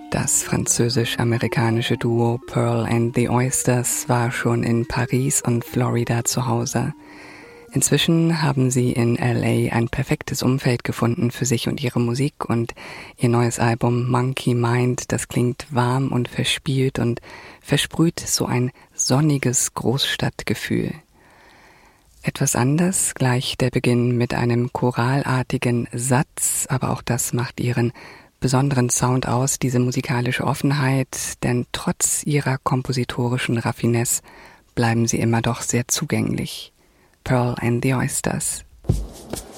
Das französisch-amerikanische Duo Pearl and the Oysters war schon in Paris und Florida zu Hause. Inzwischen haben sie in LA ein perfektes Umfeld gefunden für sich und ihre Musik, und ihr neues Album Monkey Mind, das klingt warm und verspielt und versprüht so ein sonniges Großstadtgefühl. Etwas anders gleich der Beginn mit einem choralartigen Satz, aber auch das macht ihren besonderen Sound aus, diese musikalische Offenheit, denn trotz ihrer kompositorischen Raffinesse bleiben sie immer doch sehr zugänglich. Pearl and the Oysters.